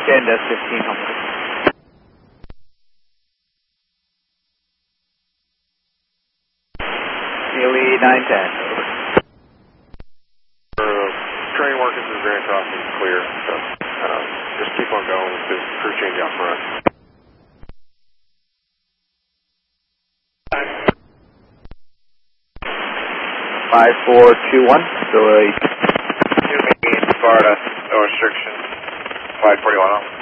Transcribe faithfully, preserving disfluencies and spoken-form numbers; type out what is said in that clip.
Weekend S fifteen Humble. Haley nine ten, over. Uh, train working through Grand Crossing is clear, so uh, just keep on going with the crew change out front. five four two one, so uh, Two me in Sparta, no restriction, five forty-one off.